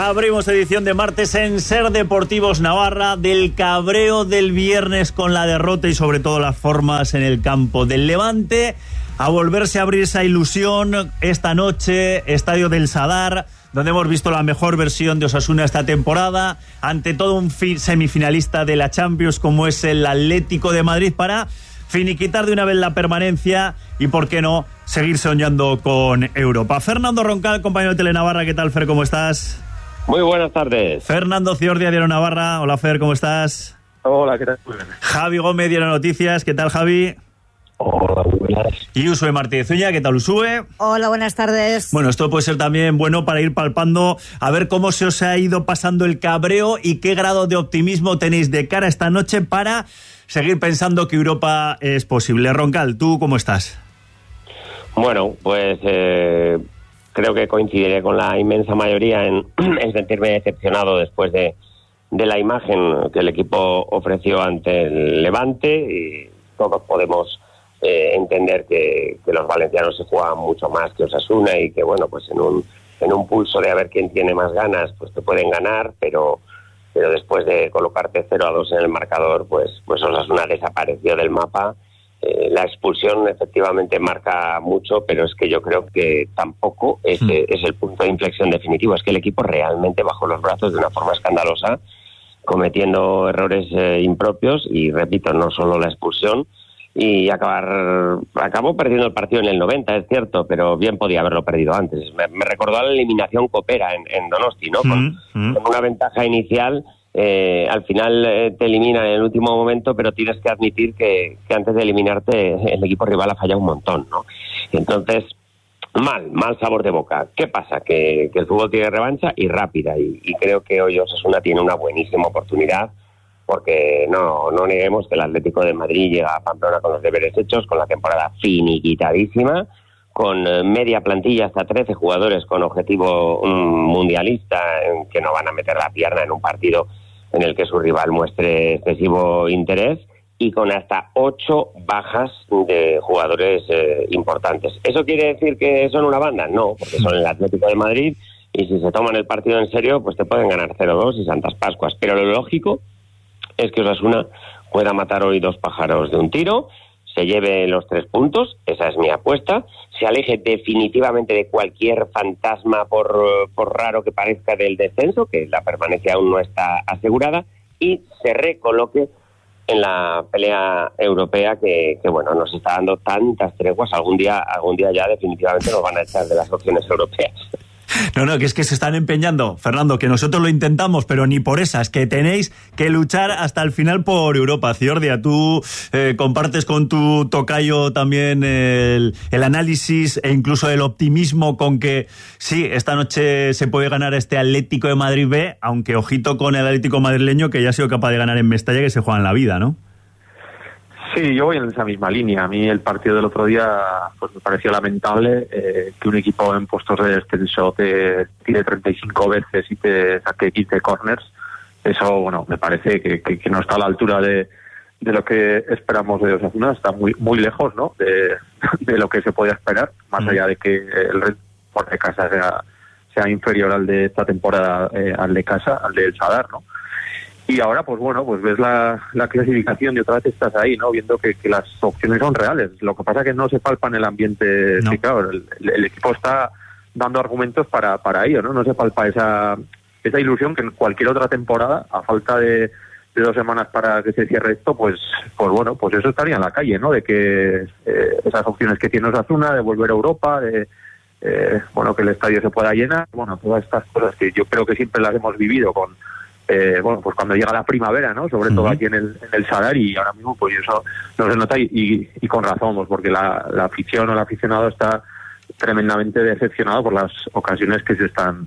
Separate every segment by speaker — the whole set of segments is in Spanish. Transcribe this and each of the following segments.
Speaker 1: Abrimos edición de martes en Ser Deportivos Navarra, del cabreo del viernes con la derrota y sobre todo las formas en el campo del Levante, a volverse a abrir esa ilusión esta noche, Estadio del Sadar, donde hemos visto la mejor versión de Osasuna esta temporada, ante todo un semifinalista de la Champions como es el Atlético de Madrid, para finiquitar de una vez la permanencia y, por qué no, seguir soñando con Europa. Fernando Roncal, compañero de Telenavarra, ¿qué tal, Fer? ¿Cómo estás?
Speaker 2: Muy buenas tardes.
Speaker 1: Fernando Ciordia, Diario Navarra. Hola, Fer, ¿cómo estás?
Speaker 3: Hola, ¿qué tal? Muy bien.
Speaker 1: Javi Gómez, Diario Noticias. ¿Qué tal, Javi?
Speaker 3: Hola, buenas.
Speaker 1: Y Usue Martínez Uña, ¿qué tal, Usue?
Speaker 4: Hola, buenas tardes.
Speaker 1: Bueno, esto puede ser también bueno para ir palpando, a ver cómo se os ha ido pasando el cabreo y qué grado de optimismo tenéis de cara a esta noche para seguir pensando que Europa es posible. Roncal, ¿tú cómo estás?
Speaker 2: Bueno, pues creo que coincidiré con la inmensa mayoría en sentirme decepcionado después de la imagen que el equipo ofreció ante el Levante, y todos podemos entender que los valencianos se juegan mucho más que Osasuna y que, bueno, pues en un pulso de a ver quién tiene más ganas, pues te pueden ganar, pero después de colocarte 0-2 en el marcador, pues Osasuna desapareció del mapa. La expulsión efectivamente marca mucho, pero es que yo creo que tampoco es el punto de inflexión definitivo. Es que el equipo realmente bajó los brazos de una forma escandalosa, cometiendo errores impropios, y repito, no solo la expulsión, y acabó perdiendo el partido en el 90, es cierto, pero bien podía haberlo perdido antes. Me recordó a la eliminación copera en Donosti, ¿no? Con una ventaja inicial. Al final te eliminan en el último momento, pero tienes que admitir que antes de eliminarte el equipo rival ha fallado un montón, ¿no? Entonces, mal sabor de boca. ¿Qué pasa? Que el fútbol tiene revancha y rápida, y creo que hoy Osasuna tiene una buenísima oportunidad, porque no neguemos que el Atlético de Madrid llega a Pamplona con los deberes hechos, con la temporada finiquitadísima, con media plantilla, hasta 13 jugadores con objetivo mundialista, que no van a meter la pierna en un partido en el que su rival muestre excesivo interés, y con hasta 8 bajas de jugadores importantes. ¿Eso quiere decir que son una banda? No, porque son el Atlético de Madrid, y si se toman el partido en serio, pues te pueden ganar 0-2 y Santas Pascuas. Pero lo lógico es que Osasuna pueda matar hoy 2 pájaros de un tiro, se lleve los 3 puntos, esa es mi apuesta, se aleje definitivamente de cualquier fantasma, por raro que parezca, del descenso, que la permanencia aún no está asegurada, y se recoloque en la pelea europea que bueno, nos está dando tantas treguas. Algún día ya definitivamente nos van a echar de las opciones europeas.
Speaker 1: No, que es que se están empeñando, Fernando, que nosotros lo intentamos, pero ni por esas, que tenéis que luchar hasta el final por Europa. Ciordia, tú compartes con tu tocayo también el análisis e incluso el optimismo con que sí, esta noche se puede ganar este Atlético de Madrid B, aunque ojito con el Atlético madrileño, que ya ha sido capaz de ganar en Mestalla, que se juega en la vida, ¿no?
Speaker 3: Sí, yo voy en esa misma línea. A mí el partido del otro día pues me pareció lamentable, que un equipo en puestos de descenso te tire 35 veces y te saque 15 corners. Eso, bueno, me parece que no está a la altura de lo que esperamos de Osasuna. Está muy lejos, ¿no?, de lo que se podía esperar, más allá de que el rendimiento de casa sea inferior al de esta temporada, al de casa, al del Sadar, ¿no? Y ahora, pues bueno, pues ves la clasificación y otra vez estás ahí, ¿no?, viendo que las opciones son reales. Lo que pasa es que no se palpa en el ambiente. No. Sí, claro, el equipo está dando argumentos para ello, ¿no? No se palpa esa ilusión que en cualquier otra temporada, a falta de 2 semanas para que se cierre esto, pues bueno, pues eso estaría en la calle, ¿no? De que esas opciones que tiene Osasuna de volver a Europa, de bueno, que el estadio se pueda llenar, bueno, todas estas cosas que yo creo que siempre las hemos vivido con bueno, pues cuando llega la primavera, ¿no?, sobre todo aquí en el Sadar, y ahora mismo pues eso no se nota, y con razón, pues porque la afición o el aficionado está tremendamente decepcionado por las ocasiones que se están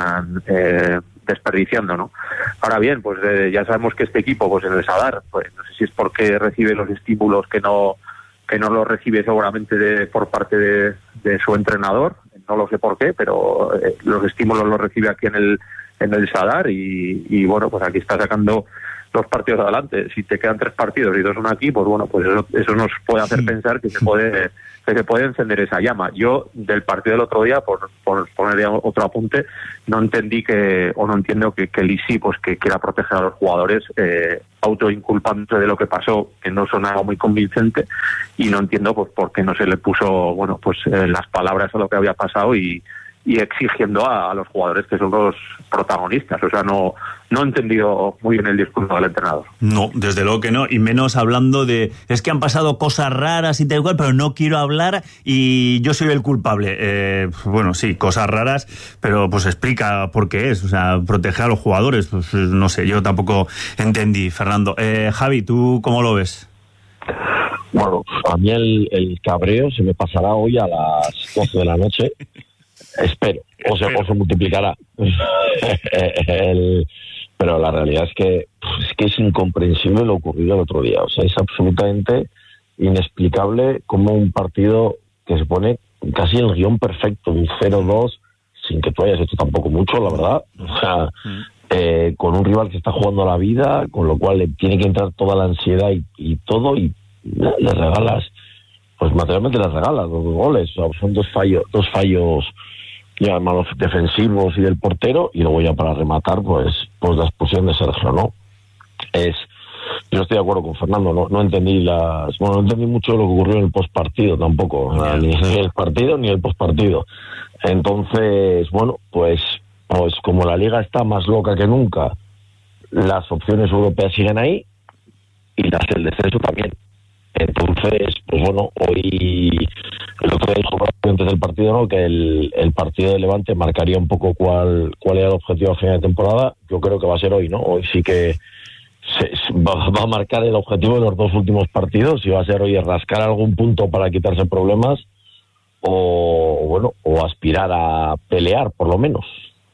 Speaker 3: desperdiciando, ¿no? Ahora bien, pues ya sabemos que este equipo, pues en el Sadar, pues no sé si es porque recibe los estímulos que no los recibe seguramente por parte de su entrenador, no lo sé por qué, pero los estímulos los recibe aquí en en el Sadar y bueno, pues aquí está sacando los partidos adelante. Si te quedan 3 partidos y 2 son aquí, pues bueno, pues eso nos puede hacer pensar que se puede encender esa llama. Yo, del partido del otro día, por poner otro apunte, no entendí no entiendo que Lisi pues que quiera proteger a los jugadores autoinculpándose de lo que pasó, que no sonaba muy convincente, y no entiendo pues por qué no se le puso las palabras a lo que había pasado y exigiendo a los jugadores que son los protagonistas. O sea, no he entendido muy bien el discurso del entrenador.
Speaker 1: No, desde luego que no, y menos hablando de es que han pasado cosas raras y tal cual, pero no quiero hablar y yo soy el culpable. Bueno, sí, cosas raras, pero pues explica por qué es, o sea, proteger a los jugadores, pues no sé, yo tampoco entendí, Fernando. Javi, ¿tú cómo lo ves?
Speaker 4: Bueno, a mí el cabreo se me pasará hoy a las 12 de la noche. Espero, o se multiplicará. Pero la realidad es que es incomprensible lo ocurrido el otro día. O sea, es absolutamente inexplicable cómo un partido que se pone casi el guión perfecto, un 0-2, sin que tú hayas hecho tampoco mucho, la verdad. O sea, con un rival que está jugando a la vida, con lo cual le tiene que entrar toda la ansiedad y todo, y le regalas, pues materialmente le regalas 2 goles. O sea, son dos fallos ya malos defensivos y del portero, y luego ya para rematar pues la expulsión de Sergio, ¿no? Yo estoy de acuerdo con Fernando, no entendí no entendí mucho lo que ocurrió en el postpartido tampoco, ni el partido ni el postpartido. Entonces, bueno, pues como la liga está más loca que nunca, las opciones europeas siguen ahí y las del descenso también. Entonces, pues bueno, hoy el otro día dijo antes del partido, ¿no?, que el partido de Levante marcaría un poco cuál era el objetivo a final de temporada. Yo creo que va a ser hoy, ¿no? Hoy sí que va a marcar el objetivo de los 2 últimos partidos, y va a ser hoy rascar algún punto para quitarse problemas o aspirar a pelear, por lo menos.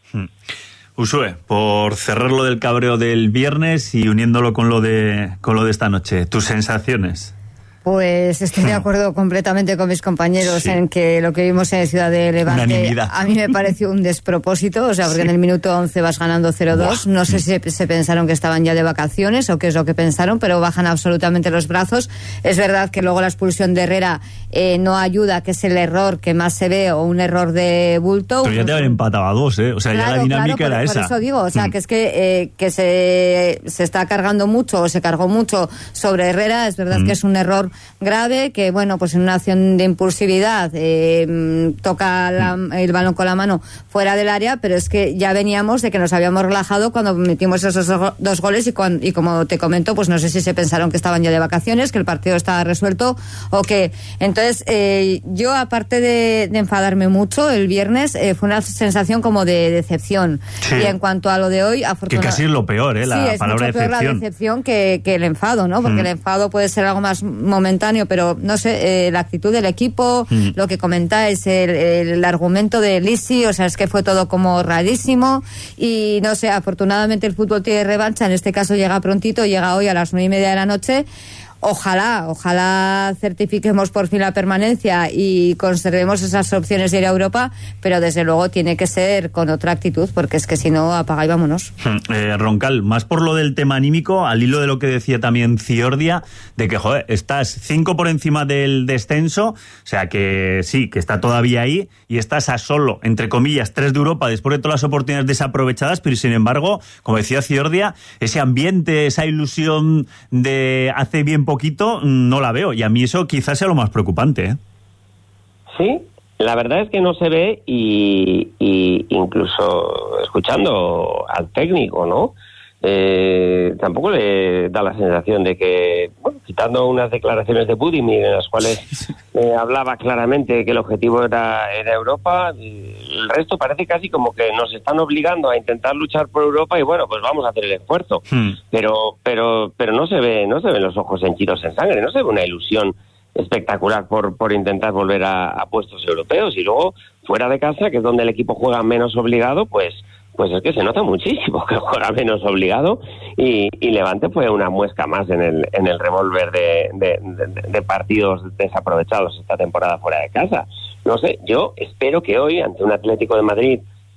Speaker 1: Usue, por cerrar lo del cabreo del viernes y uniéndolo con lo de esta noche, tus sensaciones.
Speaker 5: Pues estoy de acuerdo completamente con mis compañeros en que lo que vimos en Ciudad de Levante a mí me pareció un despropósito, o sea, porque en el minuto 11 vas ganando 0-2, no sé si se pensaron que estaban ya de vacaciones o qué es lo que pensaron, pero bajan absolutamente los brazos. Es verdad que luego la expulsión de Herrera no ayuda, que es el error que más se ve, o un error de bulto.
Speaker 1: Pero ya te habían empatado a 2, o sea, claro, ya la dinámica era esa.
Speaker 5: Por eso digo, o sea, que es que se está cargando mucho, o se cargó mucho sobre Herrera. Es verdad que es un error grave, que bueno, pues en una acción de impulsividad toca el balón con la mano fuera del área, pero es que ya veníamos de que nos habíamos relajado cuando metimos esos 2 goles y como te comento, pues no sé si se pensaron que estaban ya de vacaciones, que el partido estaba resuelto o que... Entonces, yo aparte de enfadarme mucho el viernes, fue una sensación como de decepción. Sí. Y en cuanto a lo de hoy,
Speaker 1: que casi es lo peor, la
Speaker 5: sí,
Speaker 1: palabra
Speaker 5: es mucho peor la decepción que el enfado, ¿no? Porque el enfado puede ser algo más momentáneo, pero no sé, la actitud del equipo, lo que comentáis, el argumento de Lisi, o sea, es que fue todo como rarísimo, y no sé, afortunadamente el fútbol tiene revancha, en este caso llega prontito, llega hoy a las 9:30 de la noche. Ojalá certifiquemos por fin la permanencia y conservemos esas opciones de ir a Europa, pero desde luego tiene que ser con otra actitud, porque es que si no, apaga y vámonos.
Speaker 1: Roncal, más por lo del tema anímico, al hilo de lo que decía también Ciordia, de que, joder, estás 5 por encima del descenso, o sea que sí, que está todavía ahí, y estás a solo, entre comillas, 3 de Europa, después de todas las oportunidades desaprovechadas, pero sin embargo, como decía Ciordia, ese ambiente, esa ilusión de hace bien poquito, no la veo, y a mí eso quizás sea lo más preocupante, ¿eh?
Speaker 2: Sí, la verdad es que no se ve, y incluso escuchando al técnico, ¿no? Tampoco le da la sensación de que, bueno, quitando unas declaraciones de Budimir en las cuales hablaba claramente que el objetivo era Europa, el resto parece casi como que nos están obligando a intentar luchar por Europa, y bueno, pues vamos a hacer el esfuerzo. Pero no se ven los ojos henchidos en sangre, no se ve una ilusión espectacular por intentar volver a puestos europeos. Y luego, fuera de casa, que es donde el equipo juega menos obligado, pues es que se nota muchísimo que juega menos obligado, y Levante fue una muesca más en el revólver de partidos desaprovechados esta temporada fuera de casa. No sé, yo espero que hoy, ante un Atlético de Madrid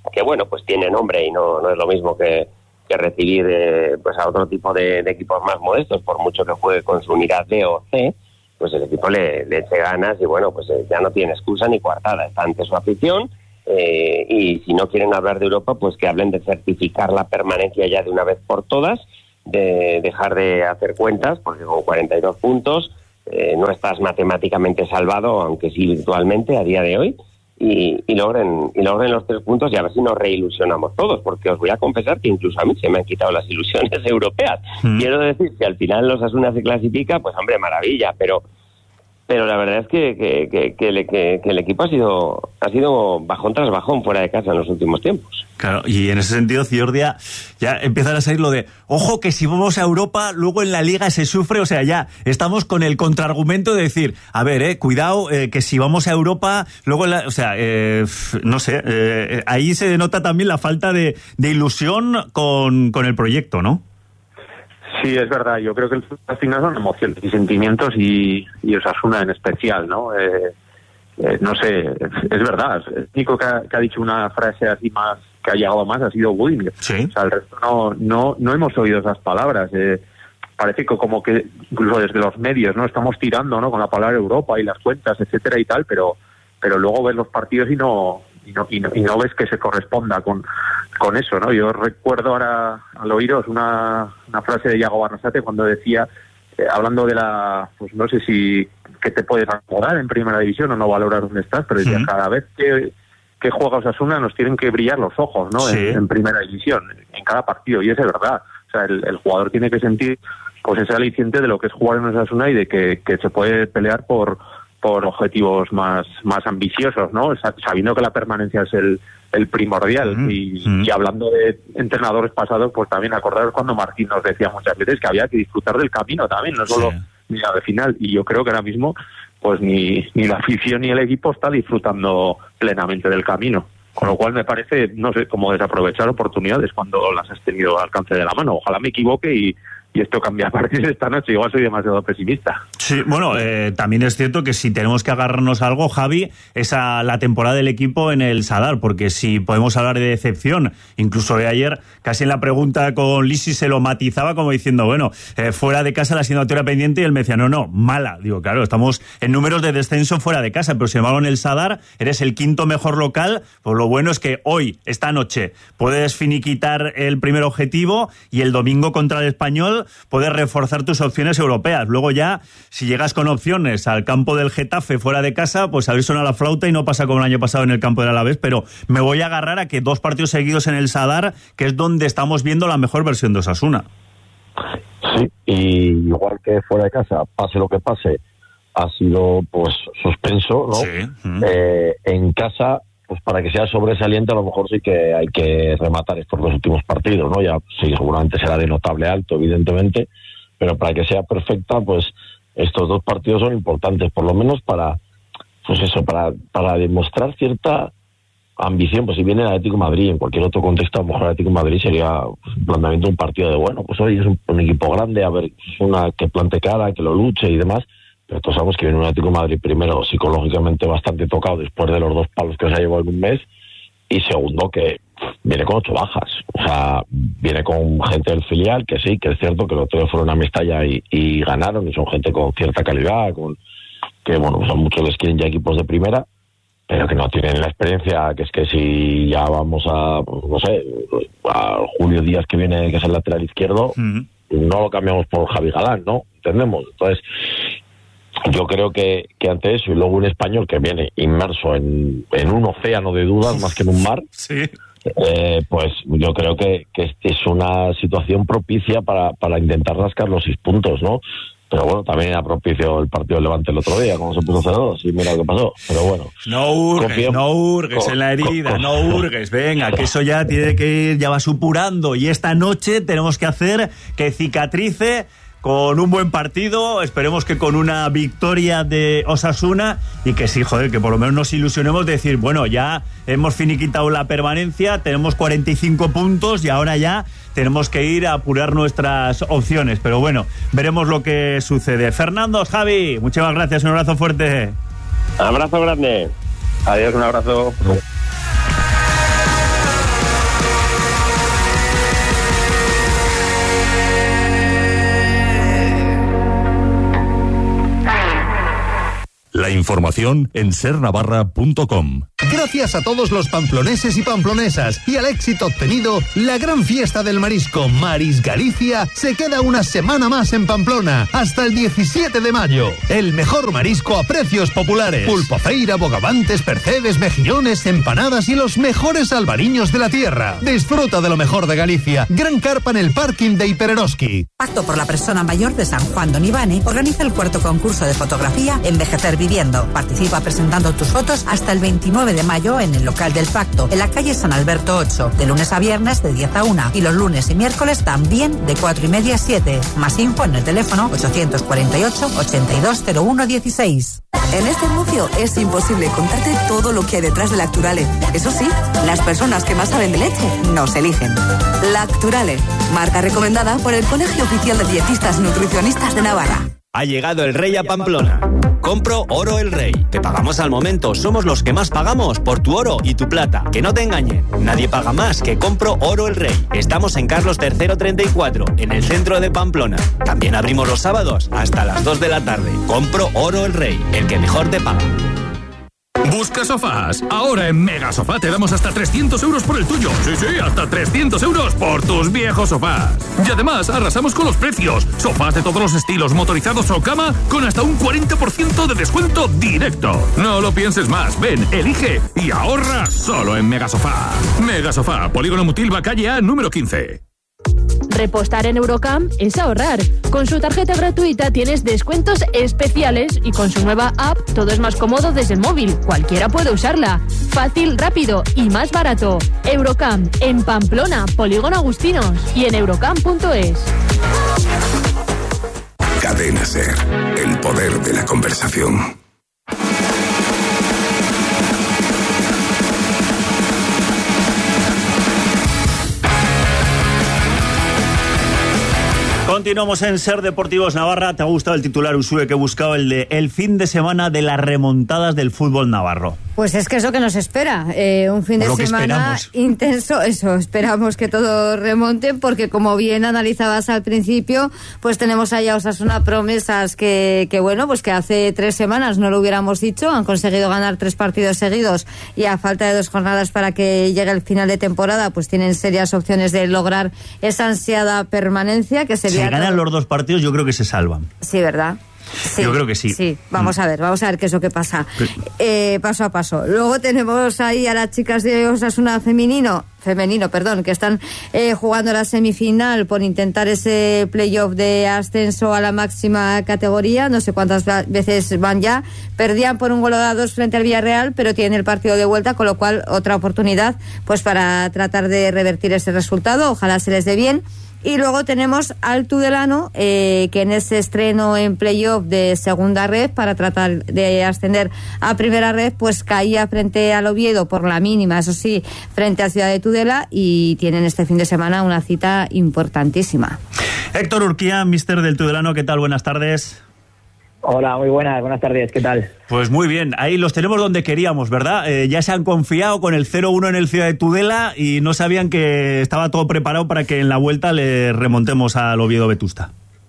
Speaker 2: bueno, pues tiene nombre y no es lo mismo que recibir pues a otro tipo de equipos más modestos, por mucho que juegue con su unidad D o C, pues el equipo le eche ganas y bueno, pues ya no tiene excusa ni coartada, está ante su afición. Y si no quieren hablar de Europa, pues que hablen de certificar la permanencia ya de una vez por todas, de dejar de hacer cuentas, porque con 42 puntos no estás matemáticamente salvado, aunque sí virtualmente a día de hoy, y logren los 3 puntos y a ver si nos reilusionamos todos, porque os voy a confesar que incluso a mí se me han quitado las ilusiones europeas. Quiero decir, si al final los Osasuna se clasifica, pues hombre, maravilla, pero la verdad es que el equipo ha sido bajón tras bajón fuera de casa en los últimos tiempos.
Speaker 1: Claro, y en ese sentido, Ciordia, ya empiezan a salir lo de, ojo, que si vamos a Europa, luego en la Liga se sufre, o sea, ya estamos con el contraargumento de decir, a ver, cuidado, que si vamos a Europa, luego, no sé, ahí se denota también la falta de ilusión con el proyecto, ¿no?
Speaker 3: Sí, es verdad. Yo creo que al final son emociones y sentimientos y Osasuna en especial, ¿no? No sé, es verdad. El único que ha dicho una frase así más, que ha llegado más, ha sido Budimir.
Speaker 1: Sí.
Speaker 3: O sea, el resto no hemos oído esas palabras. Parece que como que incluso desde los medios, ¿no? Estamos tirando, ¿no? Con la palabra Europa y las cuentas, etcétera y tal, pero luego ves los partidos y no ves que se corresponda con eso, ¿no? Yo recuerdo ahora al oíros una frase de Iago Barrasate cuando decía, hablando de pues no sé si que te puedes acomodar en primera división o no valorar dónde estás, pero decía, cada vez que juega Osasuna nos tienen que brillar los ojos, ¿no? Sí. En primera división, en cada partido, y eso es verdad. O sea, el jugador tiene que sentir pues ese aliciente de lo que es jugar en Osasuna y de que se puede pelear por objetivos más ambiciosos, ¿no? Sabiendo que la permanencia es el primordial. Y hablando de entrenadores pasados, pues también acordaros cuando Martín nos decía muchas veces que había que disfrutar del camino también, no solo la de final. Y yo creo que ahora mismo pues ni la afición ni el equipo está disfrutando plenamente del camino. Con lo cual me parece, no sé, como desaprovechar oportunidades cuando las has tenido al alcance de la mano. Ojalá me equivoque y esto cambia a partir de esta noche. Igual soy demasiado pesimista. Sí,
Speaker 1: bueno, también es cierto que si tenemos que agarrarnos a algo, Javi, es a la temporada del equipo en el Sadar, porque si podemos hablar de decepción, incluso de ayer, casi en la pregunta con Lisi se lo matizaba como diciendo, bueno, fuera de casa la asignatura pendiente, y él me decía, no, mala. Digo, claro, estamos en números de descenso fuera de casa, pero sin embargo en el Sadar eres el 5º mejor local, pues lo bueno es que hoy, esta noche, puedes finiquitar el primer objetivo y el domingo contra el Español puedes reforzar tus opciones europeas. Luego ya, si llegas con opciones al campo del Getafe fuera de casa, pues a ver, suena la flauta y no pasa como el año pasado en el campo del Alavés, pero me voy a agarrar a que 2 partidos seguidos en el Sadar, que es donde estamos viendo la mejor versión de Osasuna.
Speaker 4: Sí, y igual que fuera de casa, pase lo que pase, ha sido pues suspenso, ¿no? Sí. En casa, pues para que sea sobresaliente, a lo mejor sí que hay que rematar estos 2 últimos partidos, ¿no? Ya sí, seguramente será de notable alto, evidentemente, pero para que sea perfecta, pues estos 2 partidos son importantes, por lo menos para demostrar cierta ambición. Pues si viene el Atlético de Madrid, en cualquier otro contexto, a lo mejor el Atlético de Madrid sería un planteamiento, un partido de, bueno, pues hoy es un equipo grande, a ver, es una que plante cara, que lo luche y demás. Pero todos sabemos que viene un Atlético de Madrid, primero, psicológicamente bastante tocado después de los 2 palos que se ha llevado en un mes, y segundo, que viene con 8 bajas. O sea, viene con gente del filial, que sí, que es cierto que los otros fueron a Mestalla y ganaron, y son gente con cierta calidad, que bueno, pues a muchos les quieren ya equipos de primera, pero que no tienen la experiencia, que es que si ya vamos a, pues, no sé, a Julio Díaz, que viene, que es el lateral izquierdo, no lo cambiamos por Javi Galán, ¿no? ¿Entendemos? Entonces, yo creo que ante eso, y luego un Español que viene inmerso en un océano de dudas más que en un mar,
Speaker 1: sí.
Speaker 4: Pues yo creo que es una situación propicia para intentar rascar los 6 puntos, ¿no? Pero bueno, también era propicio el partido del Levante el otro día, cuando se puso 0-2, y mira lo que pasó. Pero bueno.
Speaker 1: No hurgues en la herida, no hurgues. Venga, que eso ya tiene que ir, ya va supurando. Y esta noche tenemos que hacer que cicatrice con un buen partido, esperemos que con una victoria de Osasuna, y que sí, joder, que por lo menos nos ilusionemos de decir, bueno, ya hemos finiquitado la permanencia, tenemos 45 puntos y ahora ya tenemos que ir a apurar nuestras opciones. Pero bueno, veremos lo que sucede. Fernando, Javi, muchas gracias, un abrazo fuerte.
Speaker 2: Abrazo grande.
Speaker 3: Adiós, un abrazo.
Speaker 6: Información en sernavarra.com.
Speaker 7: Gracias a todos los pamploneses y pamplonesas y al éxito obtenido, la gran fiesta del marisco Maris Galicia se queda una semana más en Pamplona, hasta el 17 de mayo. El mejor marisco a precios populares. Pulpofeira, bogavantes, percebes, mejillones, empanadas y los mejores albariños de la tierra. Disfruta de lo mejor de Galicia. Gran carpa en el parking de Hipereroski.
Speaker 8: Pacto por la Persona Mayor de San Juan de Onibane organiza el 4º concurso de fotografía Envejecer Viviendo. Participa presentando tus fotos hasta el 29 de mayo en el local del Pacto, en la calle San Alberto 8, de lunes a viernes de 10 a 1 y los lunes y miércoles también de 4:30 a 7. Más info en el teléfono 848 820116.
Speaker 9: En este anuncio es imposible contarte todo lo que hay detrás de Lacturale. Eso sí, las personas que más saben de leche nos eligen. Lacturale, marca recomendada por el Colegio Oficial de Dietistas y Nutricionistas de Navarra.
Speaker 10: Ha llegado el Rey a Pamplona. Compro Oro El Rey. Te pagamos al momento. Somos los que más pagamos por tu oro y tu plata. Que no te engañen. Nadie paga más que Compro Oro El Rey. Estamos en Carlos III 34, en el centro de Pamplona. También abrimos los sábados hasta las 2 de la tarde. Compro Oro El Rey, el que mejor te paga.
Speaker 11: ¿Busca sofás? Ahora en Mega Sofá te damos hasta 300 euros por el tuyo. Sí, hasta 300 euros por tus viejos sofás. Y además arrasamos con los precios. Sofás de todos los estilos, motorizados o cama, con hasta un 40% de descuento directo. No lo pienses más. Ven, elige y ahorra solo en Mega Sofá. Mega Sofá, Polígono Mutilva, calle A, número 15.
Speaker 12: Repostar en Eurocamp es ahorrar. Con su tarjeta gratuita tienes descuentos especiales y con su nueva app todo es más cómodo desde el móvil. Cualquiera puede usarla. Fácil, rápido y más barato. Eurocamp en Pamplona, Polígono Agustinos y en eurocamp.es.
Speaker 13: Cadena SER, el poder de la conversación.
Speaker 1: Continuamos en Ser Deportivos Navarra. ¿Te ha gustado el titular, Usue, que he buscado, el de el fin de semana de las remontadas del fútbol navarro?
Speaker 5: Pues es que es lo que nos espera, un fin de semana intenso, eso, esperamos que todo remonte, porque como bien analizabas al principio, pues tenemos allá Osasuna promesas que bueno, pues que hace 3 semanas no lo hubiéramos dicho, han conseguido ganar 3 partidos seguidos y a falta de 2 jornadas para que llegue el final de temporada, pues tienen serias opciones de lograr esa ansiada permanencia que sería...
Speaker 1: Si ganan los 2 partidos, yo creo que se salvan.
Speaker 5: Sí, ¿verdad? Sí,
Speaker 1: yo creo que sí.
Speaker 5: Sí, vamos a ver qué es lo que pasa. Paso a paso. Luego tenemos ahí a las chicas de Osasuna femenino, que están jugando la semifinal por intentar ese playoff de ascenso a la máxima categoría. No sé cuántas veces van ya. Perdían por 1-2 frente al Villarreal, pero tienen el partido de vuelta, con lo cual otra oportunidad pues para tratar de revertir ese resultado. Ojalá se les dé bien. Y luego tenemos al Tudelano, que en ese estreno en playoff de segunda red para tratar de ascender a primera red, pues caía frente al Oviedo por la mínima, eso sí, frente a Ciudad de Tudela, y tienen este fin de semana una cita importantísima.
Speaker 1: Héctor Urquía, míster del Tudelano, ¿qué tal? Buenas tardes.
Speaker 14: Hola, muy buenas tardes, ¿qué tal?
Speaker 1: Pues muy bien, ahí los tenemos donde queríamos, ¿verdad? Ya se han confiado con el 0-1 en el Ciudad de Tudela y no sabían que estaba todo preparado para que en la vuelta le remontemos al Oviedo Vetusta.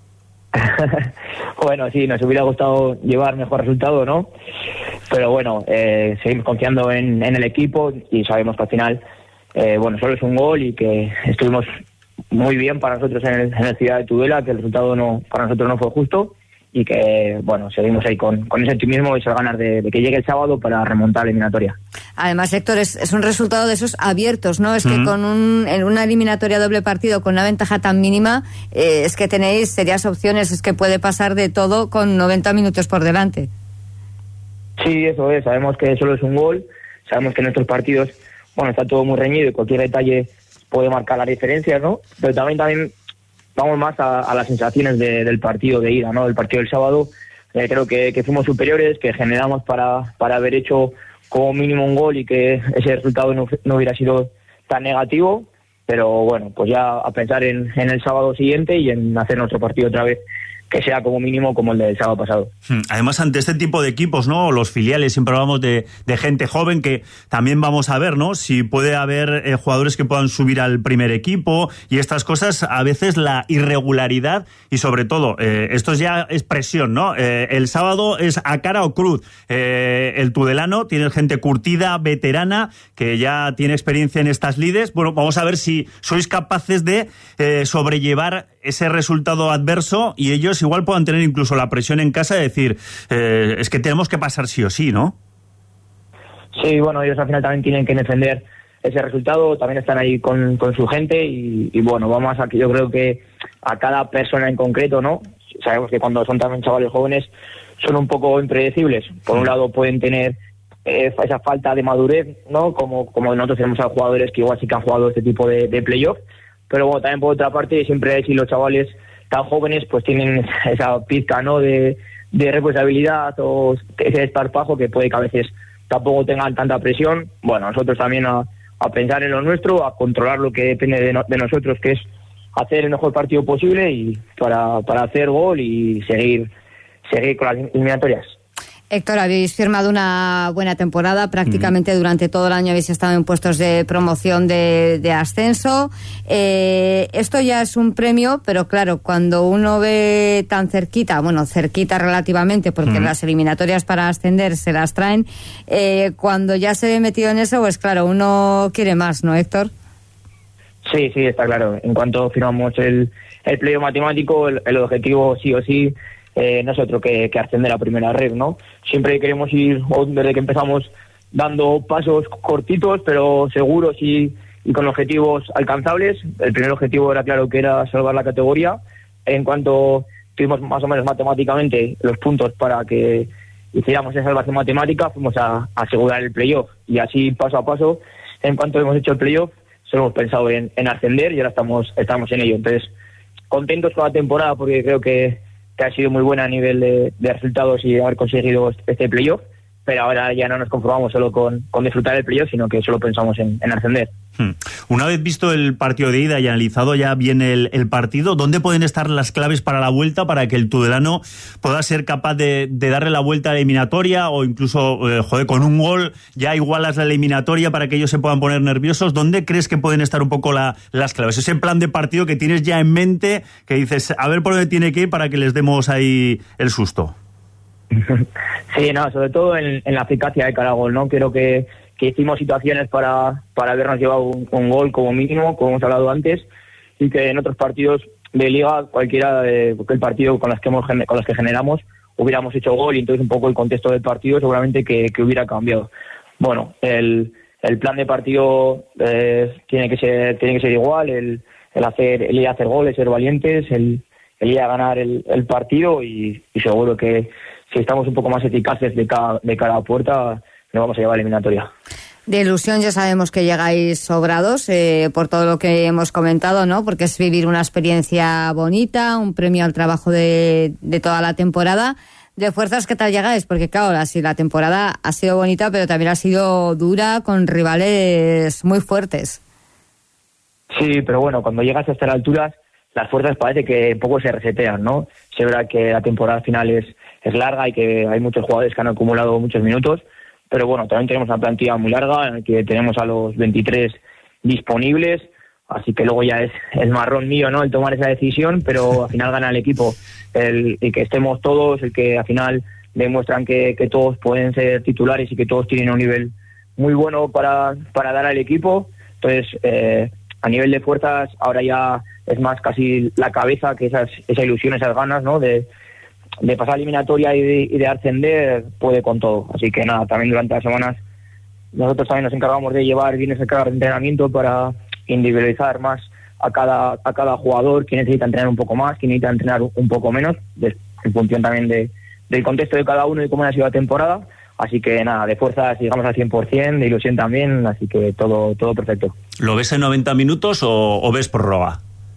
Speaker 14: Bueno, sí, nos hubiera gustado llevar mejor resultado, ¿no? Pero bueno, seguimos confiando en el equipo y sabemos que al final, bueno, solo es un gol y que estuvimos muy bien para nosotros en el Ciudad de Tudela, que el resultado para nosotros no fue justo. Y que, bueno, seguimos ahí con ese optimismo y esas ganas de que llegue el sábado para remontar la eliminatoria.
Speaker 5: Además, Héctor, es un resultado de esos abiertos, ¿no? Es que en una eliminatoria doble partido con una ventaja tan mínima, es que tenéis serias opciones, es que puede pasar de todo con 90 minutos por delante.
Speaker 14: Sí, eso es, sabemos que solo es un gol, sabemos que en estos partidos, bueno, está todo muy reñido y cualquier detalle puede marcar las diferencias, ¿no? Pero también vamos más a las sensaciones del partido de ida, ¿no? Del partido del sábado. Creo que fuimos superiores, que generamos para haber hecho como mínimo un gol y que ese resultado no hubiera sido tan negativo. Pero bueno, pues ya a pensar en el sábado siguiente y en hacer nuestro partido otra vez, sea como mínimo como el del sábado pasado.
Speaker 1: Además, ante este tipo de equipos, ¿no? Los filiales, siempre hablamos de gente joven, que también vamos a ver, ¿no? Si puede haber jugadores que puedan subir al primer equipo y estas cosas, a veces la irregularidad y sobre todo, esto ya es presión, ¿no? El sábado es a cara o cruz. El Tudelano tiene gente curtida, veterana, que ya tiene experiencia en estas lides. Bueno, vamos a ver si sois capaces de sobrellevar ese resultado adverso y ellos igual puedan tener incluso la presión en casa de decir, es que tenemos que pasar sí o sí, ¿no?
Speaker 14: Sí, bueno, ellos al final también tienen que defender ese resultado, también están ahí con su gente y bueno, vamos a que yo creo que a cada persona en concreto, ¿no? Sabemos que cuando son también chavales jóvenes son un poco impredecibles. Por un lado pueden tener esa falta de madurez, ¿no? Como nosotros tenemos a jugadores que igual sí que han jugado este tipo de playoff, pero bueno, también por otra parte siempre si los chavales tan jóvenes pues tienen esa pizca, ¿no? de responsabilidad o ese desparpajo que puede que a veces tampoco tengan tanta presión. Bueno, nosotros también a pensar en lo nuestro, a controlar lo que depende de nosotros, que es hacer el mejor partido posible y para hacer gol y seguir con las eliminatorias.
Speaker 5: Héctor, habéis firmado una buena temporada, prácticamente durante todo el año habéis estado en puestos de promoción de ascenso. Esto ya es un premio, pero claro, cuando uno ve tan cerquita relativamente, porque las eliminatorias para ascender se las traen, cuando ya se ve metido en eso, pues claro, uno quiere más, ¿no, Héctor?
Speaker 14: Sí, está claro. En cuanto firmamos el playoff matemático, el objetivo sí o sí no es otro que ascender a primera red, ¿no? Siempre queremos ir, desde que empezamos, dando pasos cortitos, pero seguros y con objetivos alcanzables. El primer objetivo era claro que era salvar la categoría. En cuanto tuvimos más o menos matemáticamente los puntos para que hiciéramos esa salvación matemática, fuimos a asegurar el playoff. Y así, paso a paso, en cuanto hemos hecho el playoff, solo hemos pensado en ascender y ahora estamos en ello. Entonces, contentos con la temporada porque creo que ha sido muy buena a nivel de resultados y haber conseguido este playoff, pero ahora ya no nos conformamos solo con disfrutar el playoff, sino que solo pensamos en ascender.
Speaker 1: Una vez visto el partido de ida y analizado ya bien el partido, ¿dónde pueden estar las claves para la vuelta para que el Tudelano pueda ser capaz de darle la vuelta a la eliminatoria o incluso, con un gol ya igualas la eliminatoria para que ellos se puedan poner nerviosos? ¿Dónde crees que pueden estar un poco las claves? Ese plan de partido que tienes ya en mente, que dices, a ver por dónde tiene que ir para que les demos ahí el susto.
Speaker 14: Sí, no, sobre todo en la eficacia de cada gol, ¿no? Creo que hicimos situaciones para habernos llevado un gol como mínimo, como hemos hablado antes, y que en otros partidos de liga, cualquiera del partido con los que generamos, hubiéramos hecho gol y entonces un poco el contexto del partido seguramente que hubiera cambiado. Bueno, el plan de partido tiene que ser igual, el ir a hacer goles, ser valientes, el ir a ganar el partido y seguro que si estamos un poco más eficaces de cara a puerta, nos vamos a llevar a la eliminatoria.
Speaker 5: De ilusión ya sabemos que llegáis sobrados por todo lo que hemos comentado, ¿no? Porque es vivir una experiencia bonita, un premio al trabajo de toda la temporada. De fuerzas, ¿qué tal llegáis? Porque claro, así la temporada ha sido bonita, pero también ha sido dura con rivales muy fuertes.
Speaker 14: Sí, pero bueno, cuando llegas a estas alturas, las fuerzas parece que poco se resetean, ¿no? Se verá que la temporada final es larga y que hay muchos jugadores que han acumulado muchos minutos, pero bueno, también tenemos una plantilla muy larga en la que tenemos a los 23 disponibles, así que luego ya es marrón mío, ¿no?, el tomar esa decisión, pero al final gana el equipo, el que estemos todos, el que al final demuestran que todos pueden ser titulares y que todos tienen un nivel muy bueno para dar al equipo. Entonces, a nivel de fuerzas, ahora ya es más casi la cabeza que esa ilusión, esas ganas, ¿no?, de pasar eliminatoria y de ascender, puede con todo. Así que nada, también durante las semanas nosotros también nos encargamos de llevar bien ese carga de entrenamiento para individualizar más a cada jugador, quién necesita entrenar un poco más, quién necesita entrenar un poco menos, en función también del contexto de cada uno y cómo ha sido la temporada. Así que nada, de fuerzas llegamos al 100%, de ilusión también, así que todo perfecto.
Speaker 1: ¿Lo ves en 90 minutos o ves prórroga?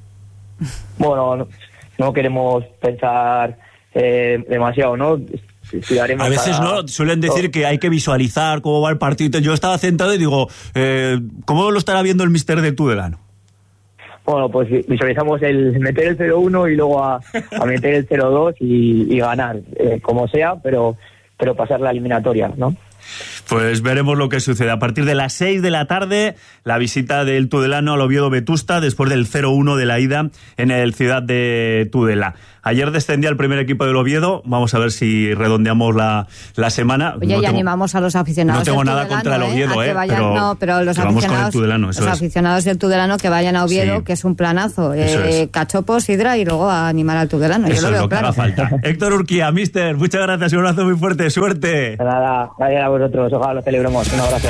Speaker 14: Bueno, no queremos pensar demasiado, ¿no?
Speaker 1: A veces no, suelen decir que hay que visualizar cómo va el partido. Yo estaba sentado y digo, ¿cómo lo estará viendo el míster de Tudelano?
Speaker 14: bueno, pues visualizamos el meter el 0-1 y luego a meter el 0-2 y ganar, como sea, pero pasar la eliminatoria, ¿no?
Speaker 1: Pues veremos lo que sucede. A partir de las 6 de la tarde, la visita del Tudelano al Oviedo Vetusta, después del 0-1 de la ida en el Ciudad de Tudela. Ayer descendía el primer equipo del Oviedo. Vamos a ver si redondeamos la semana.
Speaker 5: Oye, y animamos a los aficionados.
Speaker 1: No tengo nada contra el Oviedo,
Speaker 5: pero los aficionados del Tudelano que vayan a Oviedo, que es un planazo. Cachopo, sidra y luego a animar al Tudelano.
Speaker 1: Eso es lo que haga falta. Héctor Urquía, mister, muchas gracias. Un abrazo muy fuerte. Suerte.
Speaker 14: Nada, gracias a vosotros. Ojalá lo celebremos. Un abrazo.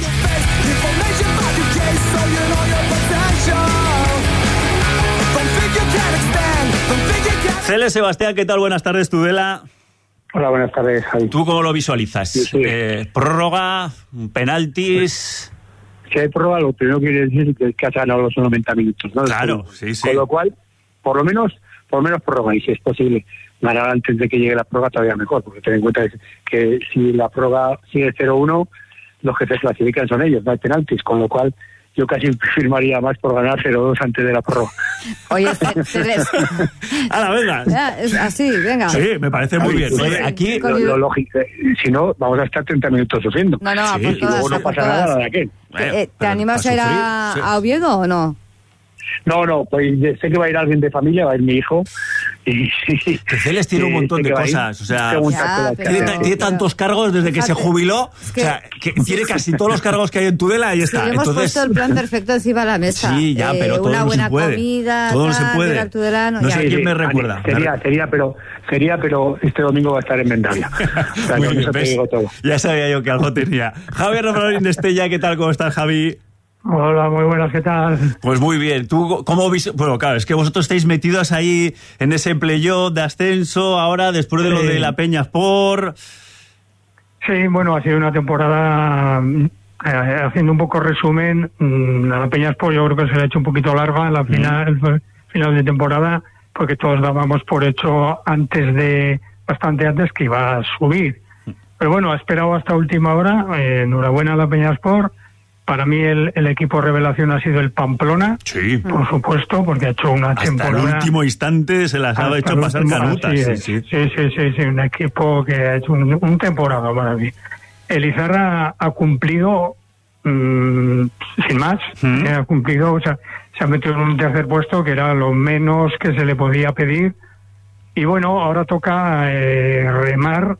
Speaker 1: Cele Sebastián, ¿qué tal? Buenas tardes, Tudela.
Speaker 15: Hola, buenas tardes, Javi.
Speaker 1: ¿Tú cómo lo visualizas?
Speaker 15: Sí.
Speaker 1: ¿Prórroga? ¿Penaltis?
Speaker 15: Si hay prórroga, lo primero que quiere decir es que has ganado los 90 minutos, ¿no?
Speaker 1: Claro, sí.
Speaker 15: Con lo cual, por lo menos prórroga, y si es posible ganar antes de que llegue la prórroga, todavía mejor, porque ten en cuenta que si la prórroga sigue 0-1, los que se clasifican son ellos, no hay penaltis, con lo cual yo casi firmaría más por ganar 0-2 antes de la prórroga.
Speaker 5: Oye,
Speaker 1: venga.
Speaker 5: Es así, venga.
Speaker 1: Sí, me parece muy bien. Oye, aquí
Speaker 15: lo lógico, si no, vamos a estar 30 minutos sufriendo.
Speaker 5: No,
Speaker 15: y luego no pasa nada de aquel.
Speaker 5: ¿Te animas a ir a Oviedo o no?
Speaker 15: No, pues sé que va a ir alguien de familia, va a ir mi hijo. Y
Speaker 1: Celes tiene un montón de cosas, o sea, tiene tantos cargos desde que se jubiló, o sea, que tiene casi todos los cargos que hay en Tudela, ahí está.
Speaker 5: Hemos puesto el plan perfecto encima de la mesa.
Speaker 1: Sí, ya, pero todo
Speaker 5: una
Speaker 1: no
Speaker 5: buena
Speaker 1: se puede.
Speaker 5: Comida,
Speaker 1: todo no se puede. No sé quién me recuerda.
Speaker 15: Sería, pero este domingo va a estar en Mendavia. O sea, con eso te digo todo.
Speaker 1: Ya sabía yo que algo tenía. Javier Román de Estella, ¿qué tal? ¿Cómo estás, Javi?
Speaker 16: Hola, muy buenas, ¿qué tal?
Speaker 1: Pues muy bien. ¿Tú cómo viste? Bueno, claro, es que vosotros estáis metidos ahí en ese playoff de ascenso ahora, después de lo de la Peñaspor.
Speaker 16: Sí, bueno, ha sido una temporada, haciendo un poco resumen, la Peñaspor yo creo que se le ha hecho un poquito larga en la final de temporada, porque todos dábamos por hecho bastante antes que iba a subir. Pero bueno, ha esperado hasta última hora. Enhorabuena a la Peñaspor. Para mí el equipo revelación ha sido el Pamplona,
Speaker 1: sí,
Speaker 16: por supuesto, porque ha hecho una temporada...
Speaker 1: Hasta el último instante se las ha hecho pasar canutas.
Speaker 16: Sí, un equipo que ha hecho un temporada para mí. El Izarra ha cumplido, sin más, ha cumplido, o sea, se ha metido en un tercer puesto, que era lo menos que se le podía pedir. Y bueno, ahora toca remar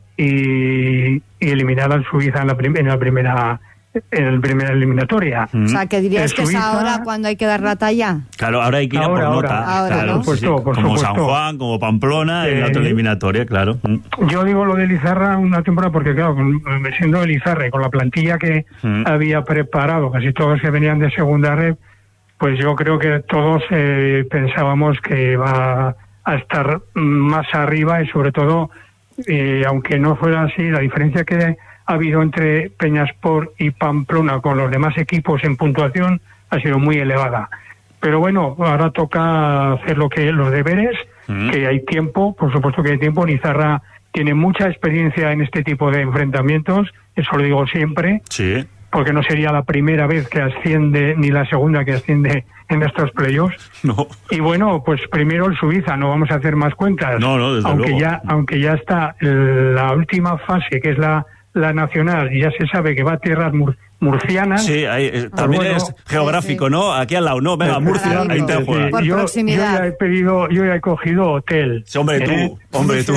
Speaker 16: y eliminar al Suiza en la primera eliminatoria.
Speaker 5: O sea, que dirías que es ahora cuando hay que dar la talla.
Speaker 1: Claro, ahora hay que ir por nota. Claro,
Speaker 16: por supuesto.
Speaker 1: Como San Juan, como Pamplona, en la otra eliminatoria, claro.
Speaker 16: Yo digo lo de Lizarra una temporada porque, claro, siendo el Lizarra y con la plantilla que había preparado, casi todos que venían de segunda red, pues yo creo que todos pensábamos que iba a estar más arriba y sobre todo, aunque no fuera así, la diferencia que ha habido entre Peñaspor y Pamplona con los demás equipos en puntuación ha sido muy elevada. Pero bueno, ahora toca hacer los deberes, que hay tiempo, por supuesto que hay tiempo. Lizarra tiene mucha experiencia en este tipo de enfrentamientos, eso lo digo siempre, porque no sería la primera vez que asciende ni la segunda que asciende en estos playoffs.
Speaker 1: No.
Speaker 16: Y bueno, pues primero el Suiza, no vamos a hacer más cuentas.
Speaker 1: No, desde luego.
Speaker 16: Aunque ya está la última fase, que es la nacional, y ya se sabe que va a tierras murcianas.
Speaker 1: Sí, también es geográfico, ¿no? Aquí al lado, ¿no? Venga, Murcia, ahí te juegas.
Speaker 5: Por proximidad.
Speaker 16: Yo ya he cogido hotel.
Speaker 1: Sí, hombre, tú.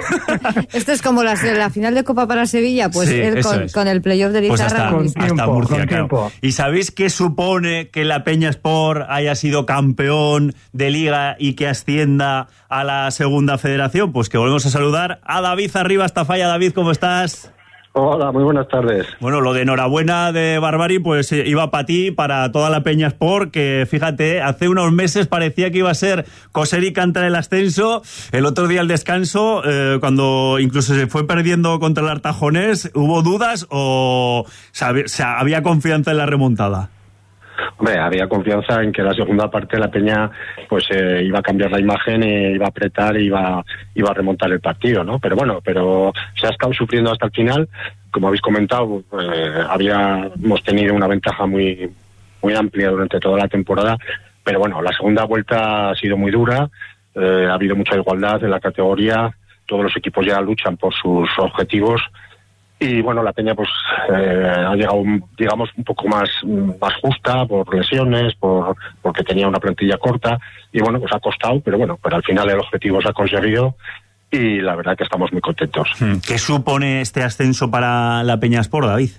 Speaker 5: Esto es como la final de Copa para Sevilla, pues él con el playoff de Lizarra.
Speaker 1: Pues hasta Murcia, claro. ¿Y sabéis qué supone que la Peñaspor haya sido campeón de Liga y que ascienda a la segunda federación? Pues que volvemos a saludar a David Arribas Tafalla. David, ¿cómo estás?
Speaker 17: Hola, muy buenas tardes.
Speaker 1: Bueno, lo de enhorabuena de Barbari, pues iba para ti, para toda la Peñaspor, que fíjate, hace unos meses parecía que iba a ser coser y cantar el ascenso. El otro día al descanso, cuando incluso se fue perdiendo contra el Artajonés, ¿hubo dudas o había confianza en la remontada?
Speaker 17: Hombre, había confianza en que la segunda parte de la Peña pues iba a cambiar la imagen, iba a apretar y iba a remontar el partido, ¿no? Pero bueno, se ha estado sufriendo hasta el final. Como habéis comentado, habíamos tenido una ventaja muy amplia durante toda la temporada, Pero bueno, la segunda vuelta ha sido muy dura, ha habido mucha igualdad en la categoría, todos los equipos ya luchan por sus objetivos y bueno, la Peña pues ha llegado, digamos, un poco más justa por lesiones, porque tenía una plantilla corta y bueno, pues ha costado, pero bueno, pero al final el objetivo se ha conseguido y la verdad que estamos muy contentos.
Speaker 1: ¿Qué supone este ascenso para la Peñasport, David?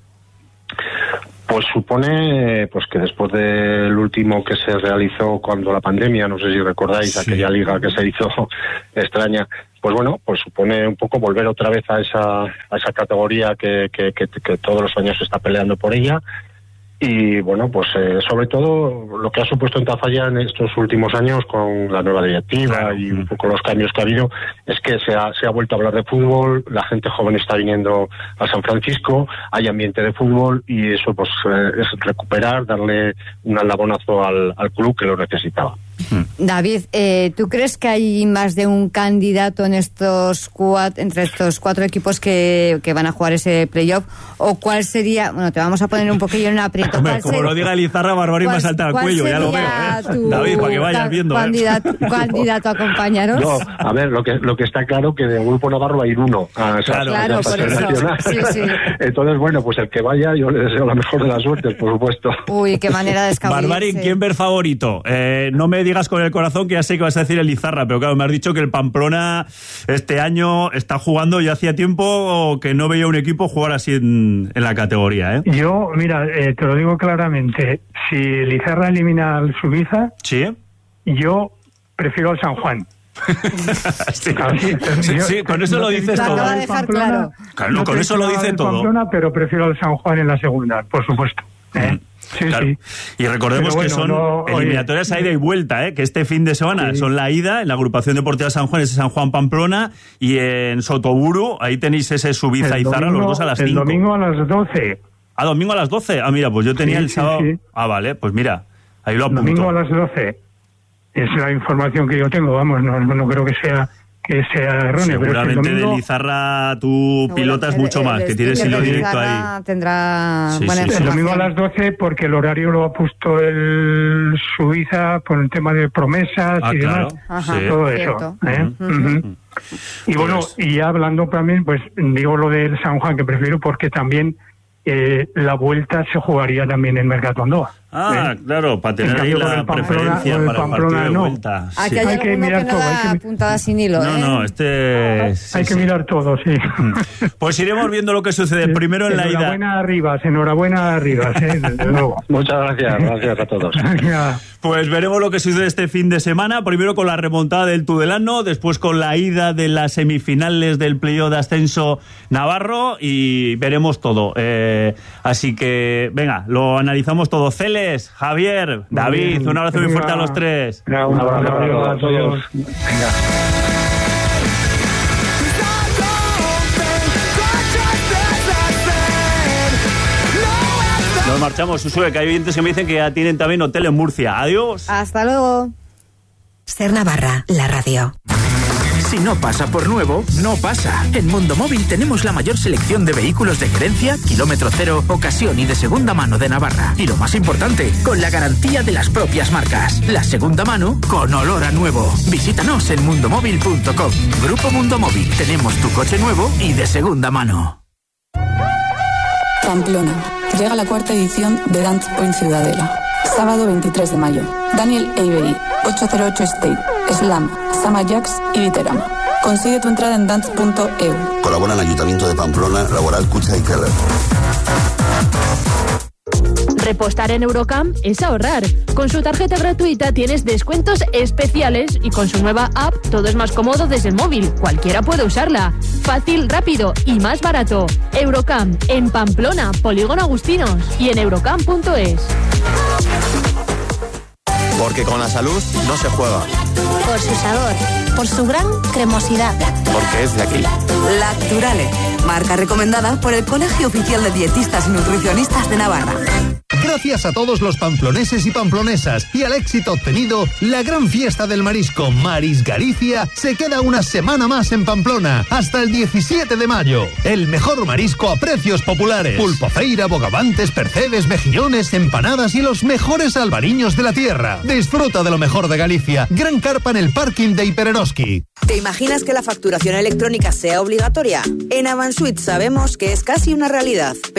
Speaker 17: Pues supone pues que después del último que se realizó cuando la pandemia, no sé si recordáis, sí, aquella liga que se hizo extraña, pues bueno, pues supone un poco volver otra vez a esa categoría que todos los años se está peleando por ella. Y bueno, pues sobre todo lo que ha supuesto en Tafalla en estos últimos años con la nueva directiva y un poco los cambios que ha habido es que se ha vuelto a hablar de fútbol, la gente joven está viniendo a San Francisco, hay ambiente de fútbol y eso pues es recuperar, darle un aldabonazo al club que lo necesitaba.
Speaker 5: David, ¿tú crees que hay más de un candidato en entre estos cuatro equipos que van a jugar ese playoff? ¿O cuál sería? Bueno, te vamos a poner un poquillo en aprieto.
Speaker 1: Hombre, como lo diga Lizarra, Barbari me salta al cuello, ya lo veo, David, para que vayas viendo.
Speaker 5: ¿Candidato a acompañaros?
Speaker 17: No, a ver, lo que está claro que del Grupo Navarro va a ir uno a
Speaker 5: claro, por eso. Sí.
Speaker 17: Entonces, bueno, pues el que vaya, yo le deseo la mejor de las suertes, por supuesto.
Speaker 5: Uy, qué manera de escabullirse.
Speaker 1: Barbari, ¿quién ver favorito? No me digas con el corazón, que ya sé que vas a decir el Lizarra, pero claro, me has dicho que el Pamplona este año está jugando, ya hacía tiempo que no veía un equipo jugar así en la categoría, ¿eh?
Speaker 16: Yo, mira, te lo digo claramente, si Lizarra elimina al Subiza,
Speaker 1: ¿sí?
Speaker 16: Yo prefiero al San Juan.
Speaker 1: Sí, con eso lo dices todo.
Speaker 5: Acaba de dejar claro.
Speaker 1: Claro, con eso lo dice todo.
Speaker 16: Pamplona, pero prefiero al San Juan en la segunda, por supuesto. Sí,
Speaker 1: claro.
Speaker 16: sí.
Speaker 1: Y recordemos que son eliminatorias a ida y vuelta, que este fin de semana son la ida en la agrupación deportiva San Juan, ese San Juan Pamplona, y en Sotoburu, ahí tenéis ese Subiza y Izarra, los dos a las 5.
Speaker 16: El domingo a las 12.
Speaker 1: ¿Ah, domingo a las 12? Ah, mira, pues yo tenía el sábado. Sí. Ah, vale, pues mira, ahí lo apunto.
Speaker 16: Domingo a las 12. Es la información que yo tengo, vamos, no creo que sea erróneo.
Speaker 1: Seguramente
Speaker 16: pero
Speaker 1: de Lizarra tú pilotas mucho más, que tienes hilo directo ahí.
Speaker 5: Tendrá buena información.
Speaker 16: El domingo a las 12, porque el horario lo ha puesto el Suiza por el tema de promesas y demás.
Speaker 5: Ajá,
Speaker 16: todo eso. Y bueno, y ya hablando también, pues digo lo del San Juan, que prefiero porque también la vuelta se jugaría también en Mercatoandoa.
Speaker 1: Claro, para tener ahí la preferencia para el partido de vuelta.
Speaker 5: Aquí hay que mirar todo. Apuntada sin hilo.
Speaker 1: No,
Speaker 16: hay que mirar todo, sí.
Speaker 1: Pues iremos viendo lo que sucede. Primero en la ida.
Speaker 16: Enhorabuena a Rivas, desde luego.
Speaker 17: Muchas gracias a todos.
Speaker 1: Pues veremos lo que sucede este fin de semana. Primero con la remontada del Tudelano, después con la ida de las semifinales del playoff de ascenso Navarro y veremos todo. Así que, venga, lo analizamos todo. Celes, Javier, David, un abrazo muy fuerte a los tres.
Speaker 16: Un abrazo a todos.
Speaker 1: Venga. Nos marchamos, Susue, que hay oyentes que me dicen que ya tienen también hotel en Murcia. Adiós.
Speaker 5: Hasta luego.
Speaker 8: Ser Navarra, la radio.
Speaker 18: Si no pasa por nuevo, no pasa. En Mundo Móvil tenemos la mayor selección de vehículos de gerencia, kilómetro cero, ocasión y de segunda mano de Navarra. Y lo más importante, con la garantía de las propias marcas. La segunda mano con olor a nuevo. Visítanos en mundomóvil.com. Grupo Mundo Móvil. Tenemos tu coche nuevo y de segunda mano.
Speaker 19: Pamplona. Llega la cuarta edición de Dance Point Ciudadela. Sábado 23 de mayo. Daniel Avery, 808 State, Slam, Sama Jax y Viterama. Consigue tu entrada en dance.eu.
Speaker 20: Colaboran Ayuntamiento de Pamplona, Laboral Cucha y Keller.
Speaker 12: Repostar en Eurocamp es ahorrar. Con su tarjeta gratuita tienes descuentos especiales y con su nueva app todo es más cómodo desde el móvil. Cualquiera puede usarla. Fácil, rápido y más barato. Eurocamp en Pamplona, Polígono Agustinos y en eurocamp.es.
Speaker 10: Porque con la salud no se juega.
Speaker 21: Por su sabor, por su gran cremosidad.
Speaker 10: Porque es de aquí.
Speaker 9: Lacturale, marca recomendada por el Colegio Oficial de Dietistas y Nutricionistas de Navarra.
Speaker 7: Gracias a todos los pamploneses y pamplonesas y al éxito obtenido, la gran fiesta del marisco Maris Galicia se queda una semana más en Pamplona, hasta el 17 de mayo. El mejor marisco a precios populares. Pulpofeira, bogavantes, percebes, mejillones, empanadas y los mejores albariños de la tierra. Disfruta de lo mejor de Galicia. Gran carpa en el parking de Hipereroski.
Speaker 4: ¿Te imaginas que la facturación electrónica sea obligatoria? En Avansuit sabemos que es casi una realidad,